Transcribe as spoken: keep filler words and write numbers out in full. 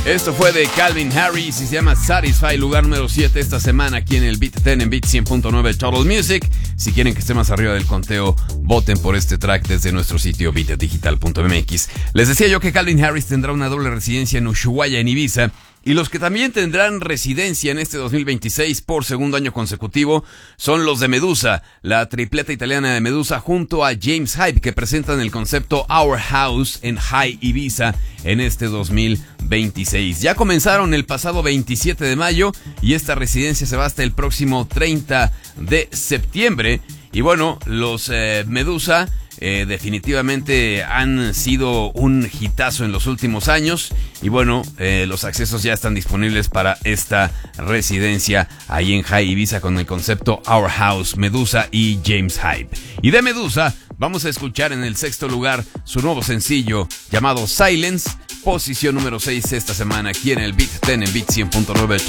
Esto fue de Calvin Harris y se llama Satisfy, lugar número siete esta semana aquí en el Beat diez en Beat cien punto nueve Total Music. Si quieren que esté más arriba del conteo, voten por este track desde nuestro sitio beat digital punto m x. Les decía yo que Calvin Harris tendrá una doble residencia en Ushuaia, en Ibiza. Y los que también tendrán residencia en este dos mil veintiséis por segundo año consecutivo son los de Medusa, la tripleta italiana de Medusa junto a James Hype, que presentan el concepto Our House en High Ibiza en este dos mil veintiséis. Ya comenzaron el pasado veintisiete de mayo y esta residencia se va hasta el próximo treinta de septiembre. Y bueno, los eh, Medusa Eh, definitivamente han sido un hitazo en los últimos años y bueno, eh, los accesos ya están disponibles para esta residencia ahí en High Ibiza con el concepto Our House, Medusa y James Hype. Y de Medusa vamos a escuchar en el sexto lugar su nuevo sencillo llamado Silence, posición número seis esta semana aquí en el Beat diez en Beat cien punto nueve.